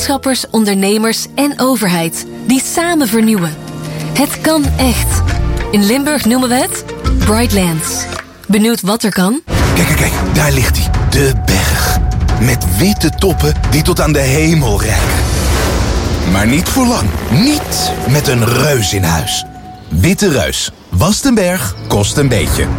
Wetenschappers, ondernemers en overheid die samen vernieuwen. Het kan echt. In Limburg noemen we het Brightlands. Benieuwd wat er kan? Kijk, daar ligt hij. De berg. Met witte toppen die tot aan de hemel reiken. Maar niet voor lang. Niet met een reus in huis. Witte Reus. Wast een berg, kost een beetje.